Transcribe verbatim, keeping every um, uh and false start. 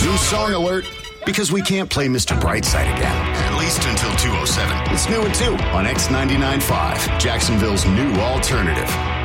New song alert, because we can't play Mister Brightside again. At least until two oh seven. It's new at two on X ninety-nine point five, Jacksonville's new alternative.